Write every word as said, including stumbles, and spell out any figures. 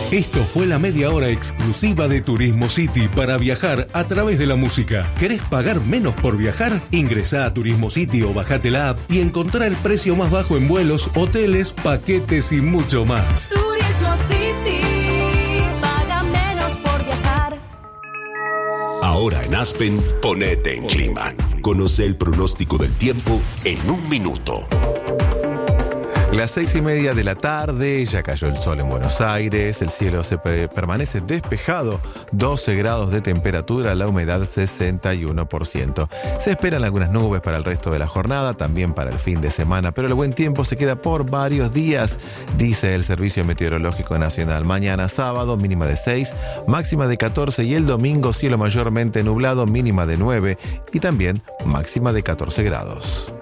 Esto fue la media hora exclusiva de Turismo City para viajar a través de la música. ¿Querés pagar menos por viajar? Ingresá a Turismo City o bajate la app y encontrá el precio más bajo en vuelos, hoteles, paquetes y mucho más. Turismo City, paga menos por viajar. Ahora en Aspen, ponete en clima. Conoce el pronóstico del tiempo en un minuto. Las seis y media de la tarde, ya cayó el sol en Buenos Aires, el cielo se pe- permanece despejado, doce grados de temperatura, la humedad sesenta y uno por ciento. Se esperan algunas nubes para el resto de la jornada, también para el fin de semana, pero el buen tiempo se queda por varios días, dice el Servicio Meteorológico Nacional. Mañana sábado, mínima de seis, máxima de catorce, y el domingo cielo mayormente nublado, mínima de nueve y también máxima de catorce grados.